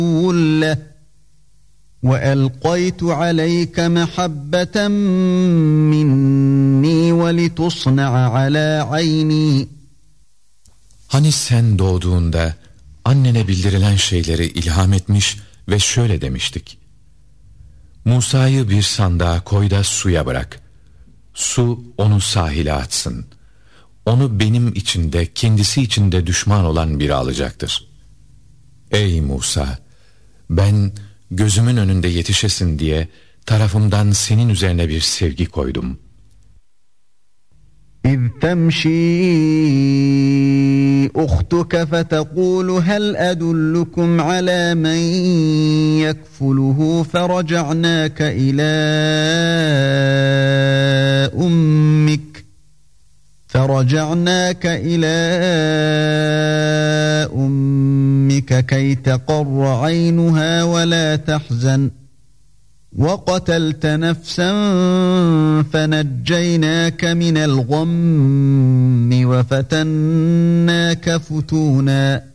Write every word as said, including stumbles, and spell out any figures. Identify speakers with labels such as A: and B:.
A: له وألقيت عليك محبة مني ولتصنع على عيني.
B: Hani sen doğduğunda annene bildirilen şeyleri ilham etmiş ve şöyle demiştik: Musa'yı bir sandığa koy da suya bırak. Su onu sahile atsın. Onu benim içinde, kendisi içinde düşman olan biri alacaktır. Ey Musa! Ben gözümün önünde yetişesin diye tarafımdan senin üzerine bir sevgi koydum.
A: إذ تمشي أختك فتقول هل أدلكم على من يكفله فرجعناك إلى أمك فرجعناك إلى أمك كي تقر عينها ولا تحزن وَقَتَلْتَ نَفْسًا فَنَجَّيْنَاكَ مِنَ الْغَمِّ وَفَتَنَّاكَ فُتُونًا.